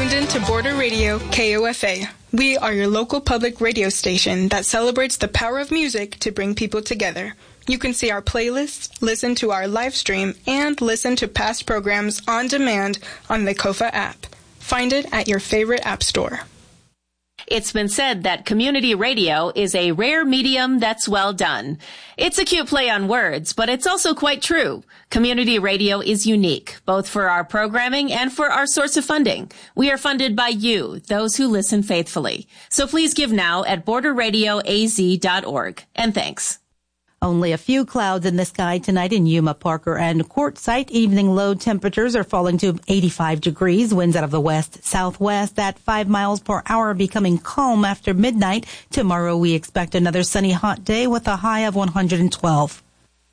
tuned in to Border Radio KOFA. We are your local public radio station that celebrates the power of music to bring people together. You can see our playlists, listen to our live stream, and listen to past programs on demand on the KOFA app. Find it at your favorite app store. It's been said that community radio is a rare medium that's well done. It's a cute play on words, but it's also quite true. Community radio is unique, both for our programming and for our source of funding. We are funded by you, those who listen faithfully. So please give now at borderradioaz.org. And thanks. Only a few clouds in the sky tonight in Yuma, Parker, and Quartzsite. Evening low temperatures are falling to 85 degrees. Winds out of the west-southwest at 5 miles per hour, becoming calm after midnight. Tomorrow we expect another sunny, hot day with a high of 112.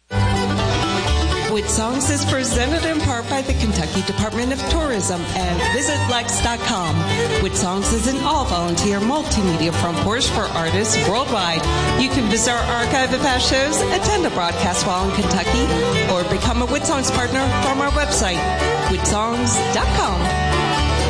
With Songs is presented in part by the Kentucky Department of Tourism and visitlex.com. With Songs is an all-volunteer multimedia front porch for artists worldwide. You can visit our archive of past shows, attend a broadcast while in Kentucky, or become a With Songs partner from our website, withsongs.com.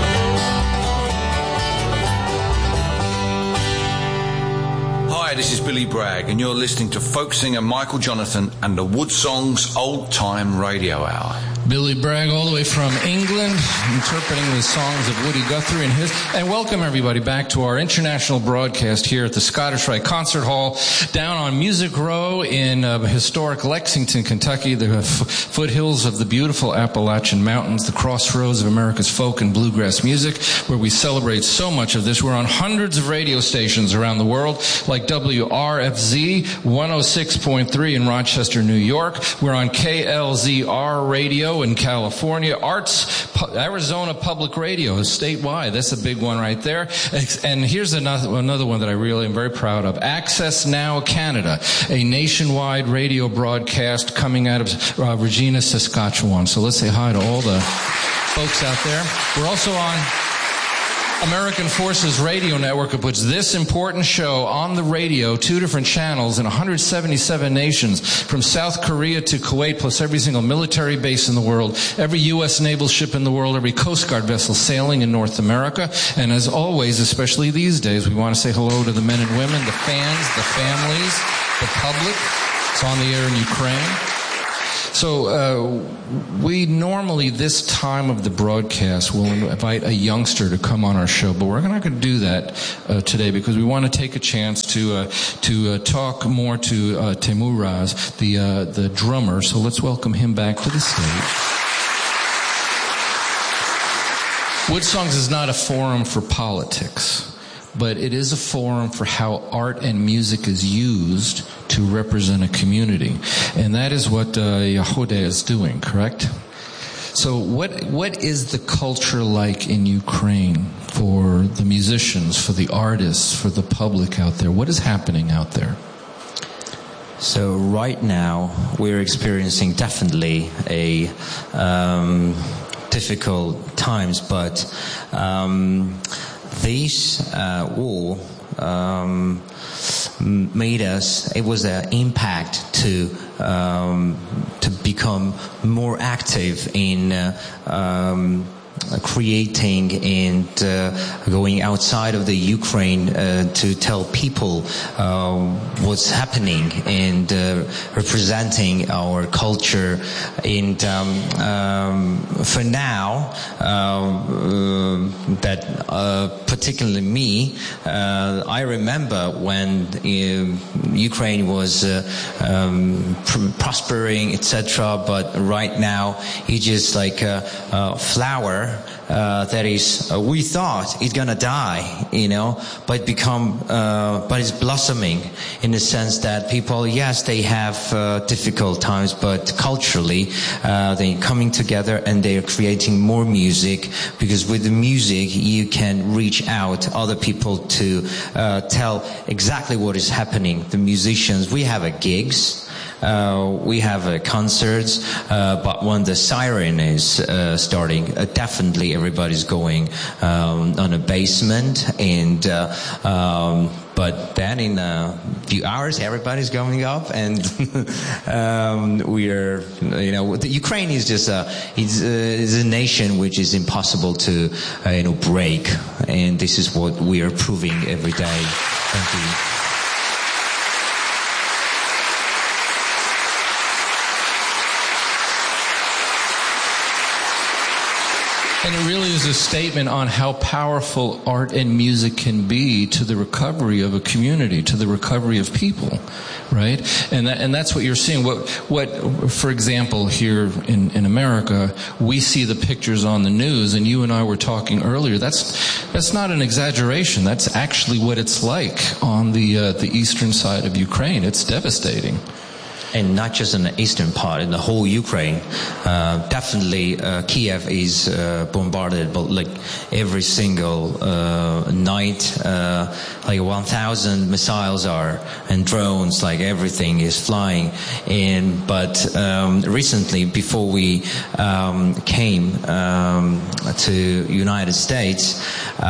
Hi, this is Billy Bragg, and you're listening to folk singer Michael Jonathan and the Wood Songs Old Time Radio Hour. Billy Bragg, all the way from England, interpreting the songs of Woody Guthrie and his. And welcome everybody back to our international broadcast here at the Scottish Rite Concert Hall, down on Music Row in historic Lexington, Kentucky, the foothills of the beautiful Appalachian Mountains, the crossroads of America's folk and bluegrass music, where we celebrate so much of this. We're on hundreds of radio stations around the world, like WRFZ 106.3 in Rochester, New York. We're on KLZR Radio in California. Arizona Public Radio is statewide. That's a big one right there. And here's another one that I really am very proud of. Access Now Canada, a nationwide radio broadcast coming out of Regina, Saskatchewan. So let's say hi to all the folks out there. We're also on American Forces Radio Network, that puts this important show on the radio, 2 different channels in 177 nations, from South Korea to Kuwait, plus every single military base in the world, every U.S. naval ship in the world, every Coast Guard vessel sailing in North America. And as always, especially these days, we want to say hello to the men and women, the fans, the families, the public. It's on the air in Ukraine. So we normally, this time of the broadcast, will invite a youngster to come on our show, but we're not going to do that today because we want to take a chance to talk more to Teimuraz, the drummer. So let's welcome him back to the stage. Wood Songs is not a forum for politics, but it is a forum for how art and music is used to represent a community. And that is what Yehuda is doing, correct? So what is the culture like in Ukraine for the musicians, for the artists, for the public out there? What is happening out there? So right now we're experiencing definitely a difficult times, but this war made us, it was an impact to become more active in creating and going outside of the Ukraine to tell people what's happening and representing our culture. And for now, that particularly me, I remember when Ukraine was prospering, etc. But right now, it's just like a flower that is, we thought it's gonna die, but it's blossoming in the sense that people, yes, they have difficult times, but culturally, they're coming together and they're creating more music, because with the music, you can reach out other people to tell exactly what is happening. The musicians, we have gigs. We have concerts, but when the siren is starting, definitely everybody's going on a basement, and But then in a few hours, everybody's going up, and we are, Ukraine is just is a nation which is impossible to break, and this is what we are proving every day. Thank you. And it really is a statement on how powerful art and music can be to the recovery of a community, to the recovery of people, right? And that's what you're seeing. What, for example, here in America, we see the pictures on the news, and you and I were talking earlier. That's not an exaggeration. That's actually what it's like on the eastern side of Ukraine. It's devastating. And not just in the eastern part, in the whole Ukraine. Definitely Kiev is bombarded, but like every single night, like 1,000 missiles and drones, like everything is flying. But recently, before we came to United States,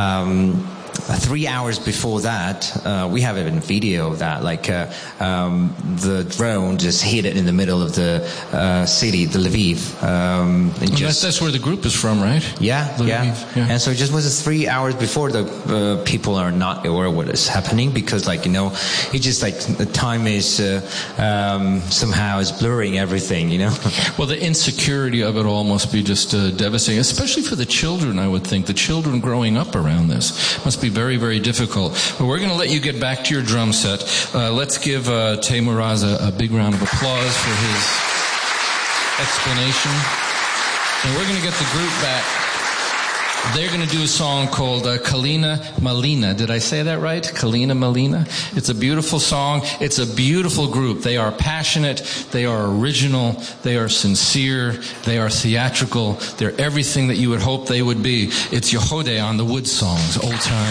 3 hours before that, we have a video of that, the drone just hit it in the middle of the city, the Lviv. That's where the group is from, right? Yeah, Lviv, yeah. And so it just was 3 hours before the people are not aware what is happening, because it's just the time is somehow is blurring everything, Well, the insecurity of it all must be just devastating, especially for the children, I would think. The children growing up around this must be very, very difficult. But we're going to let you get back to your drum set. Let's give Teimuraz a big round of applause for his explanation. And we're going to get the group back. They're going to do a song called Kalina Malina. Did I say that right? Kalina Malina? It's a beautiful song. It's a beautiful group. They are passionate. They are original. They are sincere. They are theatrical. They're everything that you would hope they would be. It's Yehode on the Wood Songs, old time.